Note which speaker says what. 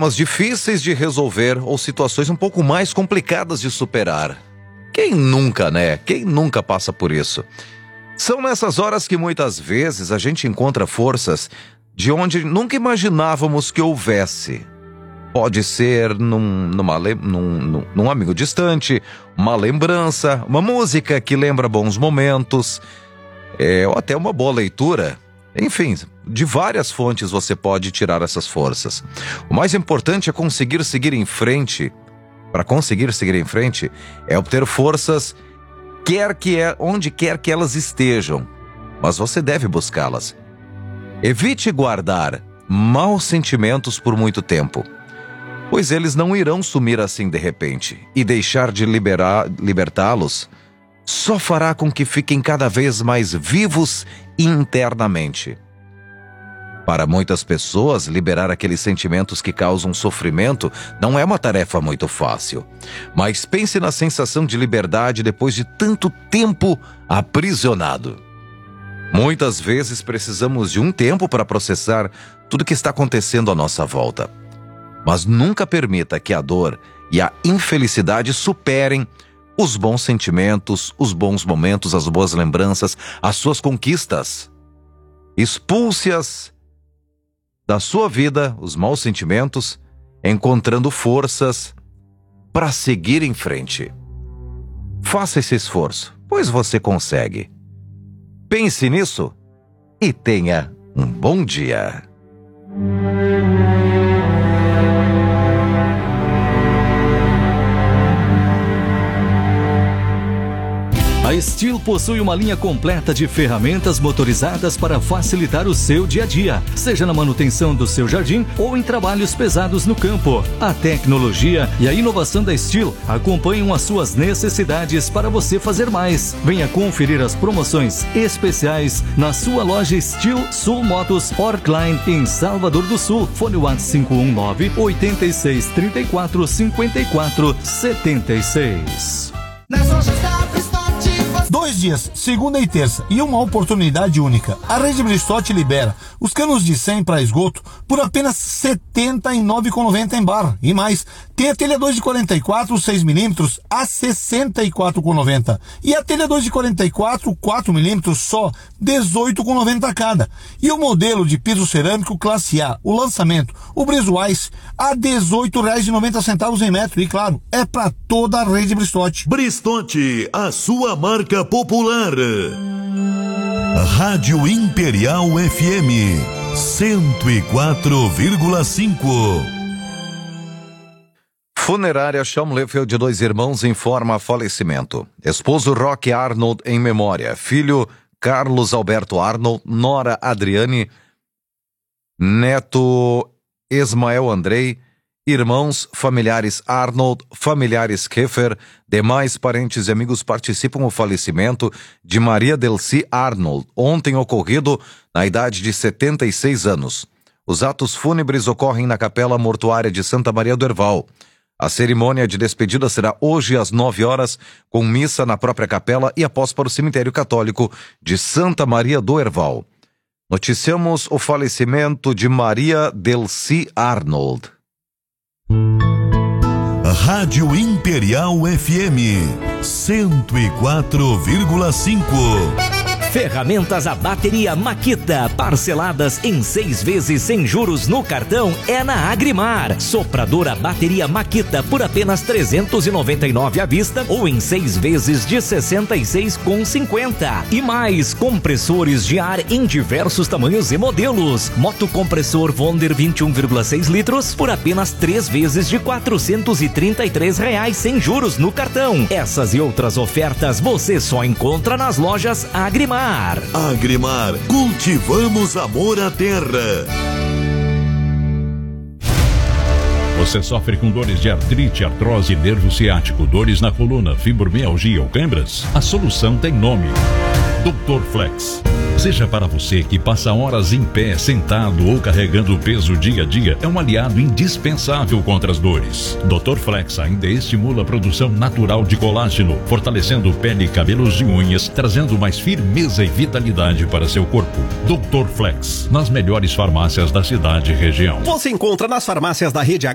Speaker 1: problemas difíceis de resolver ou situações um pouco mais complicadas de superar. Quem nunca, né? Quem nunca passa por isso? São nessas horas que muitas vezes a gente encontra forças de onde nunca imaginávamos que houvesse. Pode ser num amigo distante, uma lembrança, uma música que lembra bons momentos, ou até uma boa leitura. Enfim, de várias fontes você pode tirar essas forças. O mais importante é conseguir seguir em frente. Para conseguir seguir em frente, é obter forças onde quer que elas estejam. Mas você deve buscá-las. Evite guardar maus sentimentos por muito tempo, pois eles não irão sumir assim de repente, e deixar de libertá-los só fará com que fiquem cada vez mais vivos internamente. Para muitas pessoas, liberar aqueles sentimentos que causam sofrimento não é uma tarefa muito fácil. Mas pense na sensação de liberdade depois de tanto tempo aprisionado. Muitas vezes precisamos de um tempo para processar tudo o que está acontecendo à nossa volta. Mas nunca permita que a dor e a infelicidade superem os bons sentimentos, os bons momentos, as boas lembranças, as suas conquistas. Expulse-as da sua vida, os maus sentimentos, encontrando forças para seguir em frente. Faça esse esforço, pois você consegue. Pense nisso e tenha um bom dia.
Speaker 2: A Stihl possui uma linha completa de ferramentas motorizadas para facilitar o seu dia a dia, seja na manutenção do seu jardim ou em trabalhos pesados no campo. A tecnologia e a inovação da Stihl acompanham as suas necessidades para você fazer mais. Venha conferir as promoções especiais na sua loja Stihl Sul Motos Orkline em Salvador do Sul. Fone WhatsApp 519-8634-5476.
Speaker 3: Nas lojas da Bristol.
Speaker 4: 2 dias, segunda e terça, e uma oportunidade única. A Rede Bristol libera os canos de 100 para esgoto por apenas R$ 79,90 em barra. E mais, tem a telha 2 de 44, 6mm a R$ 64,90. E a telha 2 de 44, 4mm só R$ 18,90 cada. E o modelo de piso cerâmico classe A, o lançamento, o Briswise, a R$ 18,90 em metro. E claro, é para toda a Rede Bristol.
Speaker 5: Bristol, a sua marca popular. Rádio Imperial FM 104,5.
Speaker 1: Funerária Schaumleffel de Dois Irmãos informa falecimento. Esposo Roque Arnold em memória. Filho Carlos Alberto Arnold. Nora Adriane. Neto Ismael Andrei. Irmãos, familiares Arnold, familiares Keffer, demais parentes e amigos participam do falecimento de Maria Delcy Arnold, ontem ocorrido na idade de 76 anos. Os atos fúnebres ocorrem na Capela Mortuária de Santa Maria do Herval. A cerimônia de despedida será hoje às 9 horas, com missa na própria capela e após para o cemitério católico de Santa Maria do Herval. Noticiamos o falecimento de Maria Delcy Arnold.
Speaker 5: Rádio Imperial FM 104,5.
Speaker 6: Ferramentas a bateria Makita, parceladas em 6 vezes sem juros no cartão, é na Agrimar. Sopradora bateria Makita por apenas R$ 399 à vista ou em 6 vezes de R$ 66,50. E mais, compressores de ar em diversos tamanhos e modelos. Motocompressor Wonder 21,6 litros por apenas 3 vezes de R$ 433 sem juros no cartão. Essas e outras ofertas você só encontra nas lojas Agrimar.
Speaker 5: Agrimar, cultivamos amor à terra.
Speaker 7: Você sofre com dores de artrite, artrose, nervo ciático, dores na coluna, fibromialgia ou câimbras? A solução tem nome: Dr. Flex. Seja para você que passa horas em pé, sentado ou carregando peso dia a dia, é um aliado indispensável contra as dores. Dr. Flex ainda estimula a produção natural de colágeno, fortalecendo pele, cabelos e unhas, trazendo mais firmeza e vitalidade para seu corpo. Dr. Flex, nas melhores farmácias da cidade e região.
Speaker 8: Você encontra nas farmácias da rede